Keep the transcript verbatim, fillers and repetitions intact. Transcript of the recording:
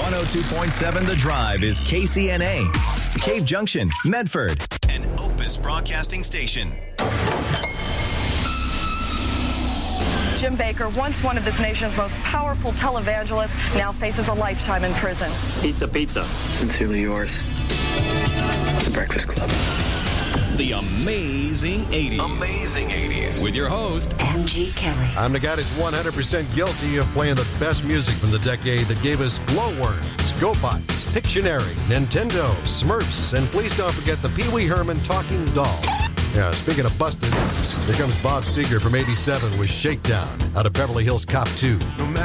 one oh two point seven The Drive is K C N A, Cave Junction, Medford, and Opus Broadcasting Station. Jim Bakker, once one of this nation's most powerful televangelists, now faces a lifetime in prison. Pizza, pizza. Sincerely yours, The Breakfast Club. The Amazing eighties. Amazing eighties. With your host, M G Kelly. I'm the guy that's one hundred percent guilty of playing the best music from the decade that gave us Glowworms, GoBots, Pictionary, Nintendo, Smurfs, and please don't forget the Pee Wee Herman talking doll. Yeah, speaking of busted, here comes Bob Seger from eighty-seven with Shakedown out of Beverly Hills Cop two. No